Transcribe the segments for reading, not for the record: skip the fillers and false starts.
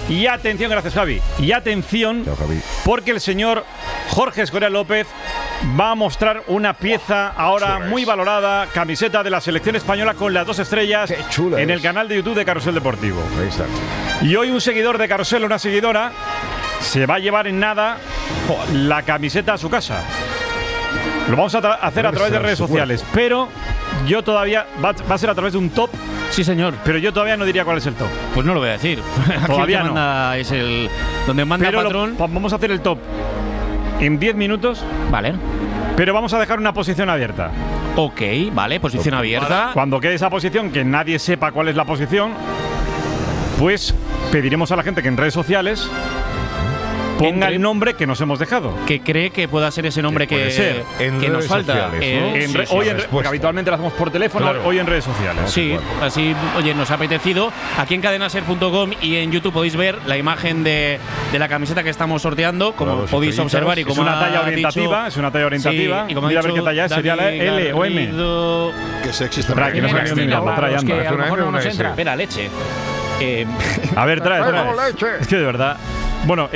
Y atención, gracias Javi. Y atención, porque el señor Jorge Escoria López va a mostrar una pieza ahora muy valorada, camiseta de la selección española con las 2 estrellas en el canal de YouTube de Carrusel Deportivo. Exacto. Y hoy un seguidor de Carrusel, una seguidora, se va a llevar en nada la camiseta a su casa. Lo vamos a hacer a través de redes sociales, pero yo todavía va a ser a través de un top. Sí, señor. Pero yo todavía no diría cuál es el top. Pues no lo voy a decir. Todavía Aquí el que manda es el donde manda pero patrón. Vamos a hacer el top en 10 minutos. Vale. Pero vamos a dejar una posición abierta. Ok, vale, posición abierta. Cuando quede esa posición, que nadie sepa cuál es la posición, pues pediremos a la gente que en redes sociales ponga el nombre que nos hemos dejado. Que cree que pueda ser ese nombre que nos falta. Porque habitualmente lo hacemos por teléfono, hoy en redes sociales. Sí, así, oye, nos ha apetecido. Aquí en cadenaser.com y en YouTube podéis ver la imagen de la camiseta que estamos sorteando, como podéis observar. Y como es una talla orientativa, es una talla orientativa. Sí, mira a ver qué talla es, sería la L o M. Que sexista. Que no se que a lo mejor no nos entra. Espera, leche. A ver, trae. Es que de verdad. Bueno,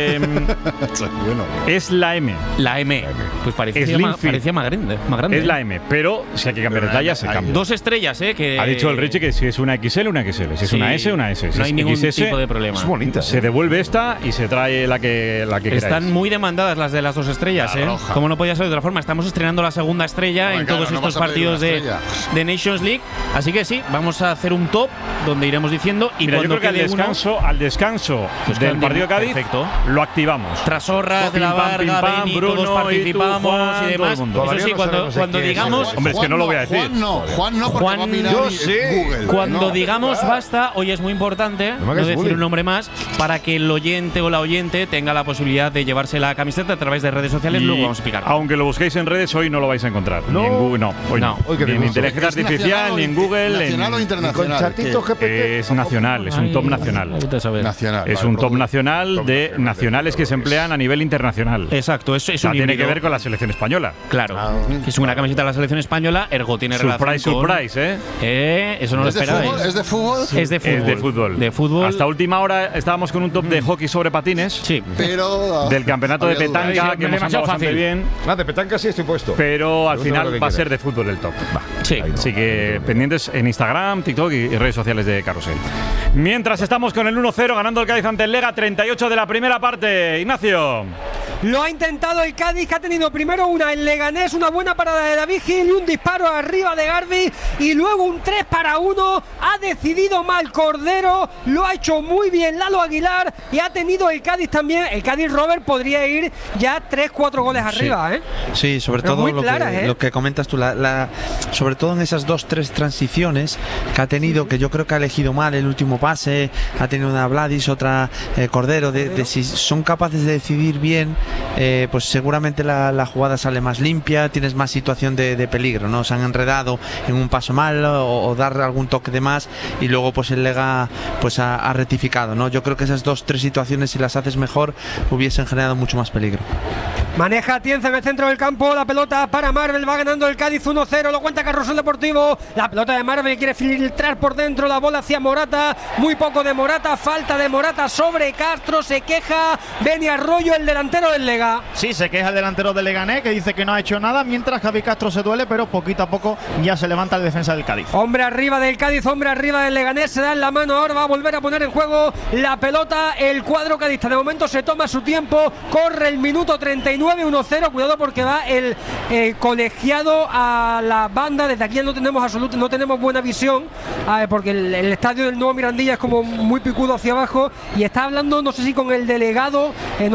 es la M. La M. Pues parecía más grande. Es la M, pero si hay que cambiar de talla, se cambia. 2 estrellas, que… Ha dicho el Richie que si es una XL, una XL. Si es una S, una S. Si no hay ningún tipo de problema. Es bonita. Se devuelve esta y se trae la que queráis. Están muy demandadas las de las 2 estrellas, Como no podía ser de otra forma. Estamos estrenando la segunda estrella en todos estos partidos de Nations League. Así que sí, vamos a hacer un top donde iremos diciendo. Y mira, yo creo que al descanso del partido de Cádiz, perfecto, lo activamos. Trasorras, de la Varga, Beni, todos participamos y demás. Eso sí, cuando digamos… Hombre, es que no lo voy a decir. Juan no, porque va a mirar Google. Cuando digamos basta, hoy es muy importante no decir un nombre más para que el oyente o la oyente tenga la posibilidad de llevarse la camiseta a través de redes sociales. Luego vamos a explicar. Aunque lo busquéis en redes, hoy no lo vais a encontrar. Ni en Google, hoy no. Ni en inteligencia artificial, ni en Google. ¿Nacional o internacional? Es nacional, es un top nacional. Es un top nacional de nacionales que se emplean a nivel internacional. Exacto, eso es un tiene que ver con la selección española. Claro, es una camiseta de la selección española, ergo tiene relación surprise, eso no lo esperabais. ¿Es de fútbol? Es de fútbol. Hasta última hora estábamos con un top de hockey sobre patines. Sí. Pero del campeonato de petanca, que hemos andado bastante bien. De petanca sí estoy puesto. Pero al final va a ser de fútbol el top. Sí. Así que pendientes en Instagram, TikTok y redes sociales de Carrusel. Mientras estamos con el 1-0 ganando el Cádiz ante el Lega, 38 de la primera parte. Ignacio. Lo ha intentado el Cádiz, que ha tenido primero el Leganés, una buena parada de David Gil y un disparo arriba de Garbi, y luego un 3-1. Ha decidido mal Cordero, lo ha hecho muy bien Lalo Aguilar, y ha tenido el Cádiz también. El Cádiz, Robert, podría ir ya 3-4 goles arriba, Sí, sobre todo lo que comentas tú, sobre todo en esas 2-3 transiciones que ha tenido, que yo creo que ha elegido mal el último pase. Ha tenido una Vladis, otra Cordero, de si son capaces de decidir bien, pues seguramente la jugada sale más limpia, tienes más situación de peligro, ¿no? Se han enredado en un paso mal o dar algún toque de más, y luego pues el Lega pues ha rectificado, ¿no? Yo creo que esas 2-3 situaciones, si las haces mejor, hubiesen generado mucho más peligro. Maneja Tienza en el centro del campo, la pelota para Marvel, va ganando el Cádiz 1-0, lo cuenta Carrusel Deportivo, la pelota de Marvel quiere filtrar por dentro, la bola hacia Morata, muy poco de Morata, falta de Morata sobre Castro, se queja Beni Arroyo, el delantero del Lega. Sí, se queja el delantero del Leganés, que dice que no ha hecho nada, mientras Javi Castro se duele, pero poquito a poco ya se levanta el defensa del Cádiz. Hombre arriba del Cádiz, hombre arriba del Leganés, se da en la mano, ahora va a volver a poner en juego la pelota el cuadro cadista. De momento se toma su tiempo, corre el minuto 39, 1-0, cuidado porque va el colegiado a la banda. Desde aquí no tenemos buena visión, porque el estadio del Nuevo Mirandilla es como muy picudo hacia abajo, y está hablando, no sé si con el delegado,